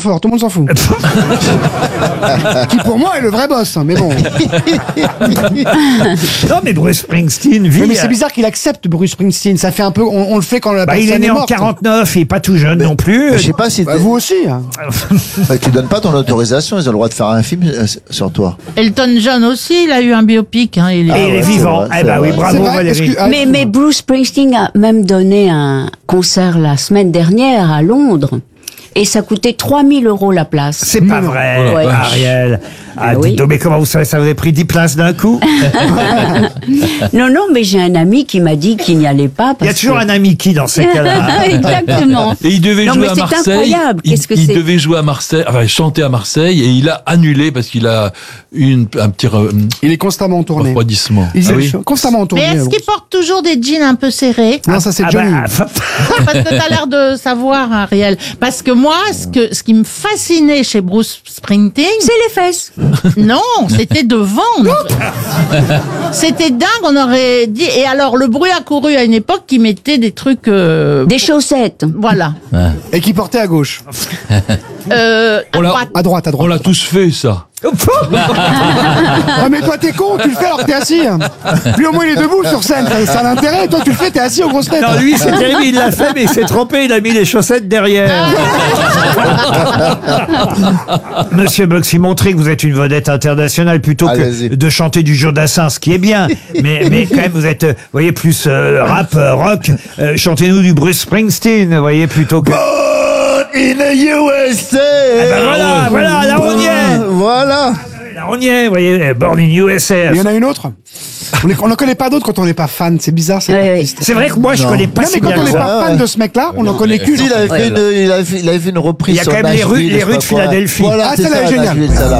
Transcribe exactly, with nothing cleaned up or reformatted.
fort, tout le monde s'en fout. Qui pour moi est le vrai boss, hein, mais bon. Non, mais Bruce Springsteen vit. Mais, mais c'est bizarre qu'il accepte Bruce Springsteen. Ça fait un peu, on, on le fait quand la Bah, personne il est né en morte. quarante-neuf, il est pas tout jeune Mais- non plus. Je sais pas si Bah, t'es- vous aussi. Hein. bah, tu donnes pas ton autorisation, ils ont le droit de faire un film euh, sur toi. Elton John aussi, il a eu un biopic. Hein, il est... Et il est ouais, c'est vivant. vrai, Eh c'est ben oui, vrai. bravo C'est vrai, Valérie. excuse- ah, Mais, mais Bruce Springsteen a même donné un concert la semaine dernière à Londres. Et ça coûtait trois mille euros la place. C'est pas vrai, Ouais. Ariel. Ah, oui. dites donc, mais comment vous savez, ça vous a pris dix places d'un coup? Non, non, mais j'ai un ami qui m'a dit qu'il n'y allait pas. Il y a parce toujours que... un ami qui dans ces cas-là. Exactement. Et il devait Non, jouer mais à c'est Marseille. incroyable. Il, Qu'est-ce que il c'est devait jouer à Marseille, enfin chanter à Marseille, et il a annulé parce qu'il a eu une, un petit re- Il est constamment en tournée. refroidissement. Il est Ah oui. constamment en Mais tournée. est-ce Bruce. qu'il porte toujours des jeans un peu serrés? Non, ça c'est Ah Johnny. bah, enfin, Parce que t'as l'air de savoir, Ariel. Parce que moi, ce que ce qui me fascinait chez Bruce Springsteen, C'est les fesses. non, c'était devant. C'était dingue, on aurait dit. Et alors, le bruit a couru à une époque qui mettait des trucs. euh, Des chaussettes. Voilà. Et qui portait à gauche. Euh, à On l'a- droite. À droite, à On droite. l'a tous fait, ça. Ah mais toi t'es con, tu le fais alors que t'es assis. Lui au moins il est debout sur scène, ça, ça a l'intérêt. Toi tu le fais, t'es assis aux grosses têtes. non, lui, c'est terrible, il l'a fait, mais il s'est trompé, il a mis les chaussettes derrière. Monsieur Boxy, montrez que vous êtes une vedette internationale plutôt Allez-y. que de chanter du Jodassin, ce qui est bien. Mais, mais quand même, vous êtes, euh, vous voyez, plus euh, rap, euh, rock. Euh, Chantez-nous du Bruce Springsteen, vous voyez, plutôt que... In the U S A. Eh ben voilà, voilà, là on y est. Voilà. Là on y est, vous voyez, euh, Born in U S A. Il y en a une autre. On n'en connaît pas d'autres quand on n'est pas fan, c'est bizarre. C'est Ouais, ouais. C'est vrai que moi, je Non. connais pas Non mais si quand bien on que n'est ça. pas fan de ce mec-là, on n'en connaît qu'une. Si, il avait fait une, il avait fait, il avait fait une reprise. Il y a sur quand même les Nashville, rues- les je sais rues pas de quoi. Philadelphie. Voilà, Ah, c'est celle-là ça, est géniale. Nashville, celle-là.